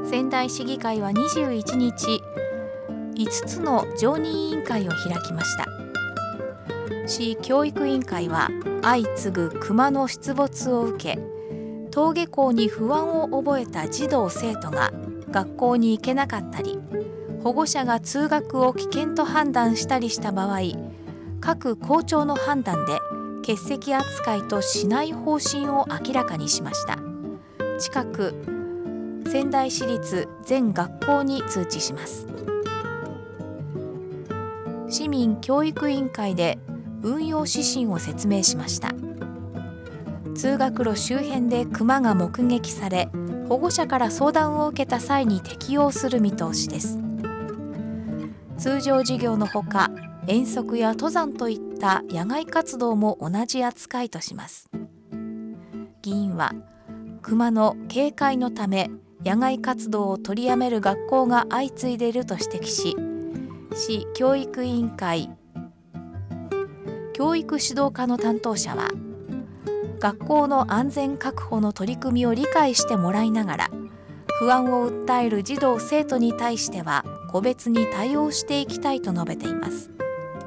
仙台市議会は21日、5つの常任委員会を開きました。市教育委員会は相次ぐクマの出没を受け、登下校に不安を覚えた児童生徒が学校に行けなかったり、保護者が通学を危険と判断したりした場合、各校長の判断で欠席扱いとしない方針を明らかにしました。近く仙台市立全学校に通知します。市民教育委員会で運用指針を説明しました。通学路周辺でクマが目撃され、保護者から相談を受けた際に適用する見通しです。通常授業のほか、遠足や登山といった野外活動も同じ扱いとします。議員は、クマの警戒のため野外活動を取りやめる学校が相次いでいると指摘し、市教育委員会教育指導課の担当者は、学校の安全確保の取り組みを理解してもらいながら、不安を訴える児童生徒に対しては個別に対応していきたいと述べています。